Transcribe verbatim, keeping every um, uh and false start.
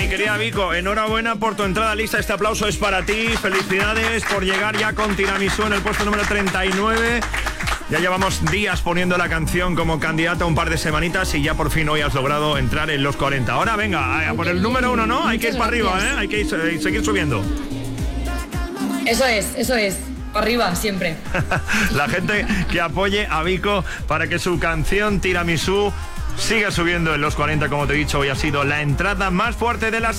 mi querida Vico, enhorabuena por tu entrada lista. Este aplauso es para ti. Felicidades por llegar ya con Tiramisú en el puesto número treinta y nueve. Ya llevamos días poniendo la canción como candidata, un par de semanitas, y ya por fin hoy has logrado entrar en los cuarenta. Ahora venga, a por el número uno, ¿no? Hay que ir para arriba, ¿eh? Hay que ir, eh, seguir subiendo. Eso es, eso es. Para arriba, siempre. La gente que apoye a Vico para que su canción Tiramisú siga subiendo en los cuarenta, como te he dicho, hoy ha sido la entrada más fuerte de la